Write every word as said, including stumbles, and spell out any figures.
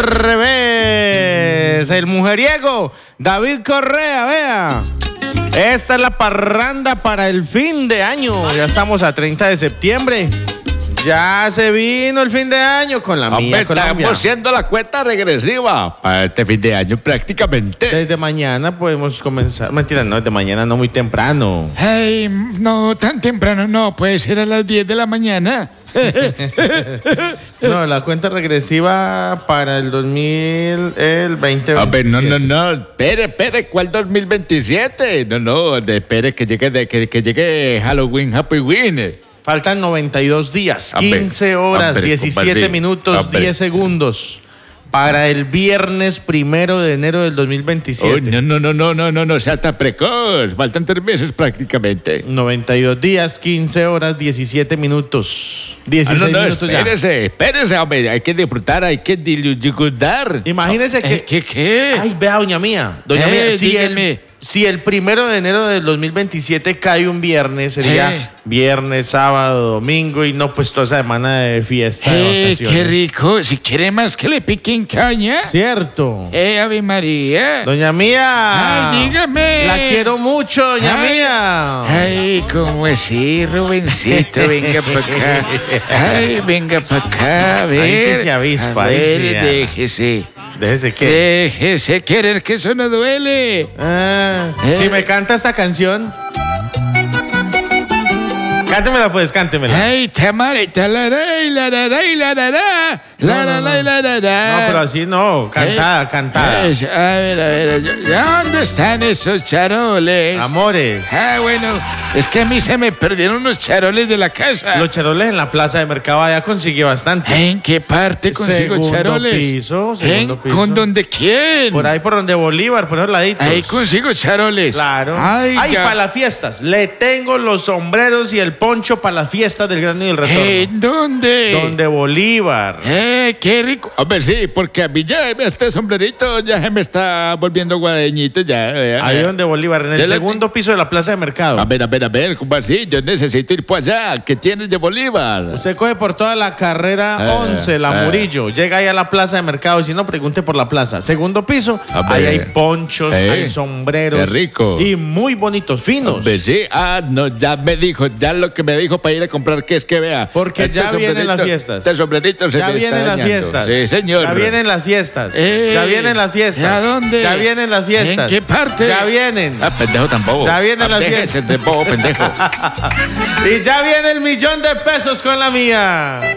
revés. El mujeriego David Correa, vea. Esta es la parranda para el fin de año. Ya estamos a treinta de septiembre. Ya se vino el fin de año con la mía Hombre, Colombia. estamos haciendo la cuenta regresiva para este fin de año prácticamente. Desde mañana podemos comenzar. Mentira, no, desde mañana no, muy temprano. Ay, no, tan temprano no, puede ser a las diez de la mañana. No, la cuenta regresiva para el dos mil, el veinte veintisiete. A ver, no, no, no, espere, espere, ¿cuál dos mil veintisiete? No, no, de- espere que llegue, de, que, que llegue Halloween, Happy Win. Faltan noventa y dos días, A ver, quince horas, a ver, diecisiete compadre, minutos, a ver. diez segundos. Para el viernes primero de enero del dos mil veintisiete. Uy, no, no, no, no, no, no, no, sea tan precoz. Faltan tres meses prácticamente. noventa y dos días, quince horas, diecisiete minutos. Ah, dieciséis no, no, minutos ya. espérese, espérese, hombre. Hay que disfrutar, hay que disfrutar. Imagínese que. Eh, ¿Qué, qué? Ay, vea, doña mía. Doña Eh, mía, si dígame. el, si el primero de enero del dos mil veintisiete cae un viernes, sería Eh. viernes, sábado, domingo y no, pues toda esa semana de fiesta. de Eh, vacaciones. qué rico. Si quiere más que le piquen caña. Cierto. Eh, Ave María. Doña mía. Ay, dígame. La quiero mucho, doña Ay. mía. Ay, ¿cómo así, Rubencito? Venga para acá. Ay, venga para acá. A ver. Ahí sí se avispa, A ahí ver, sí, ya. déjese. Déjese que. Déjese querer, que eso no duele. Ah, Eh. Si me canta esta canción. Cántemela, pues, cántemela. Ay, tamarita, la la la la la la la la la la la la la la. No, pero así no. Cantada, Eh, cantada. es- A ver, a ver, ¿dónde están esos charoles? Amores. Ah, bueno, es que a mí se me perdieron unos charoles de la casa. Los charoles en la plaza de Mercado allá consigue bastante. ¿En qué parte consigo Segundo charoles? piso, segundo ¿En? piso. ¿Con dónde quién? Por ahí por donde Bolívar, por esos laditos. Ahí consigo charoles. Claro. Ay, Ay, ya. para las fiestas. Le tengo los sombreros y el poncho para las fiestas del grano y el retorno. ¿En dónde? Donde Bolívar. Eh, qué rico. A ver, sí, porque a mí ya este sombrerito ya se me está volviendo guadeñito ya. eh, Ahí eh. donde Bolívar, en el Ya lo segundo piso de la plaza de Mercado. A ver, a ver, a ver, ¿cómo así? Yo necesito ir por allá. ¿Qué tienes de Bolívar? Usted coge por toda la carrera Eh, once, la eh. Murillo. Llega ahí a la plaza de Mercado. Y si no, pregunte por la plaza. Segundo piso, A ahí ver. hay ponchos, Eh, hay sombreros. qué rico. Y muy bonitos, finos. A ver, sí, ah, no, ya me dijo, ya lo que me dijo para ir a comprar, que es que vea. Porque ya vienen las sombrerito- fiestas. Este sombrerito se Ya me vienen está las dañando. fiestas. Sí, señor. Ya vienen las fiestas. Eh, ya vienen las fiestas. ¿A dónde? Ya vienen las fiestas. ¿En qué parte? Ya vienen. Ah, pendejo tampoco. Ya vienen las Déjese fiestas. de bobo, pendejo. Y ya viene el millón de pesos con la mía.